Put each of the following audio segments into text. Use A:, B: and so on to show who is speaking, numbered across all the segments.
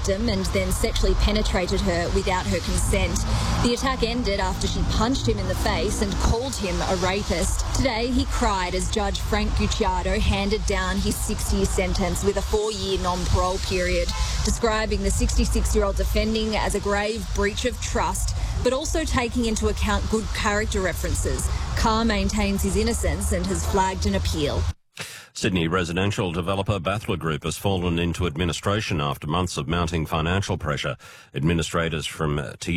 A: victim and then sexually penetrated her without her consent. The attack ended after she punched him in the face and called him a rapist. Today, he cried as Judge Frank Gucciardo handed down his 6-year sentence with a 4-year non-parole period, describing the 66-year-old offending as a grave breach of trust, but also taking into account good character references. Carr maintains his innocence and has flagged an appeal.
B: Sydney residential developer Bathler Group has fallen into administration after months of mounting financial pressure. Administrators from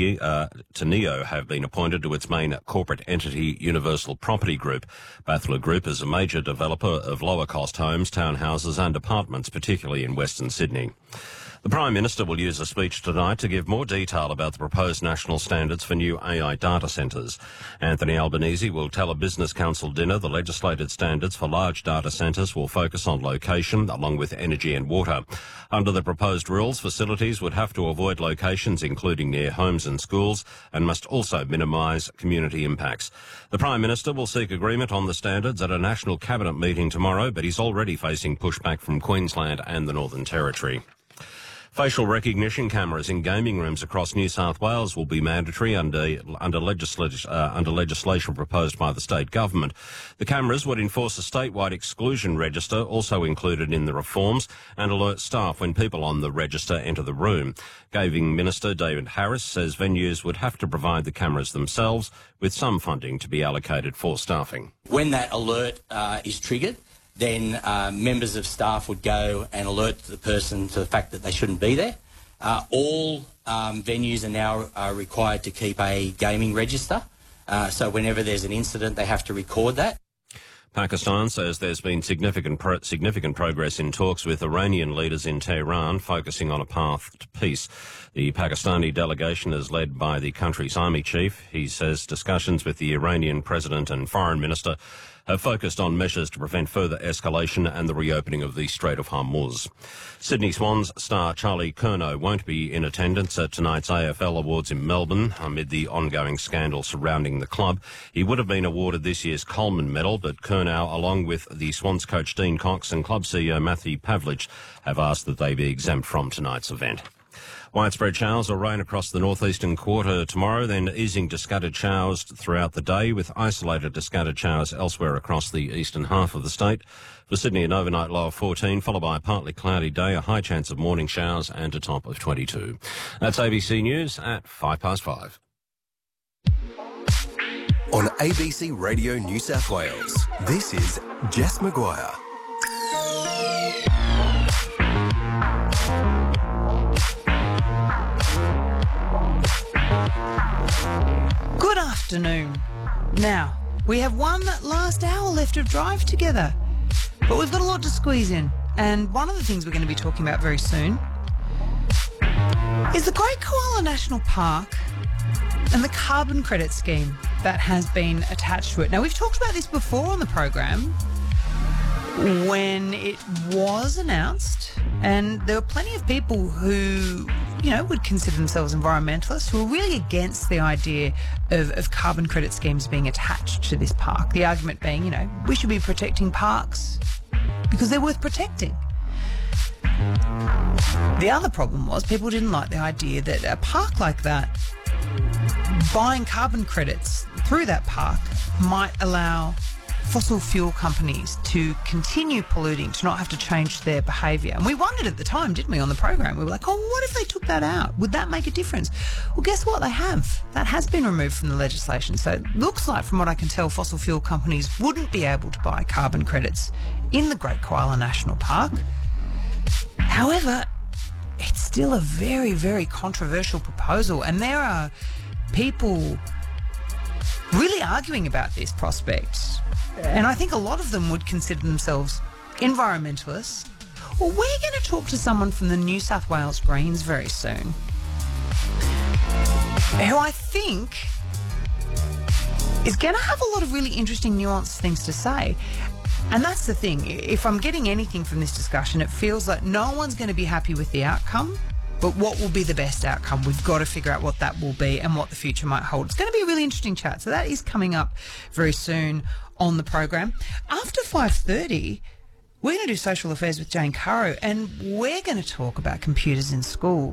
B: Teneo have been appointed to its main corporate entity, Universal Property Group. Bathler Group is a major developer of lower-cost homes, townhouses and apartments, particularly in Western Sydney. The Prime Minister will use a speech tonight to give more detail about the proposed national standards for new AI data centres. Anthony Albanese will tell a Business Council dinner the legislated standards for large data centres will focus on location along with energy and water. Under the proposed rules, facilities would have to avoid locations including near homes and schools and must also minimise community impacts. The Prime Minister will seek agreement on the standards at a National Cabinet meeting tomorrow, but he's already facing pushback from Queensland and the Northern Territory. Facial recognition cameras in gaming rooms across New South Wales will be mandatory under legislation proposed by the state government. The cameras would enforce a statewide exclusion register, also included in the reforms, and alert staff when people on the register enter the room. Gaming Minister David Harris says venues would have to provide the cameras themselves, with some funding to be allocated for staffing.
C: When that alert is triggered, then members of staff would go and alert the person to the fact that they shouldn't be there. All venues are now required to keep a gaming register, so whenever there's an incident they have to record that.
B: Pakistan says there's been significant progress in talks with Iranian leaders in Tehran, focusing on a path to peace. The Pakistani delegation is led by the country's army chief. He says discussions with the Iranian president and foreign minister have focused on measures to prevent further escalation and the reopening of the Strait of Hormuz. Sydney Swans star Charlie Curnow won't be in attendance at tonight's AFL Awards in Melbourne amid the ongoing scandal surrounding the club. He would have been awarded this year's Coleman Medal, but Curnow, along with the Swans coach Dean Cox and club CEO Matthew Pavlich, have asked that they be exempt from tonight's event. Widespread showers or rain across the northeastern quarter tomorrow, then easing to scattered showers throughout the day, with isolated to scattered showers elsewhere across the eastern half of the state. For Sydney, an overnight low of 14, followed by a partly cloudy day, a high chance of morning showers and a top of 22. That's ABC News at 5:05.
D: On ABC Radio New South Wales, this is Jess Maguire.
E: Good afternoon. Now, we have one last hour left of drive together, but we've got a lot to squeeze in. And one of the things we're going to be talking about very soon is the Great Koala National Park and the carbon credit scheme that has been attached to it. Now, we've talked about this before on the program when it was announced, and there were plenty of people who, would consider themselves environmentalists who are really against the idea of carbon credit schemes being attached to this park. The argument being, we should be protecting parks because they're worth protecting. The other problem was people didn't like the idea that a park like that, buying carbon credits through that park might allow fossil fuel companies to continue polluting, to not have to change their behaviour. And we wondered at the time, didn't we, on the program? We were like, what if they took that out? Would that make a difference? Well, guess what? They have. That has been removed from the legislation. So it looks like, from what I can tell, fossil fuel companies wouldn't be able to buy carbon credits in the Great Koala National Park. However, it's still a very, very controversial proposal, and there are people really arguing about this prospect. And I think a lot of them would consider themselves environmentalists. Well, we're going to talk to someone from the New South Wales Greens very soon, who I think is going to have a lot of really interesting, nuanced things to say. And that's the thing. If I'm getting anything from this discussion, it feels like no one's going to be happy with the outcome. But what will be the best outcome? We've got to figure out what that will be and what the future might hold. It's going to be a really interesting chat. So that is coming up very soon on the program. After 5:30, we're going to do social affairs with Jane Currow, and we're going to talk about computers in school.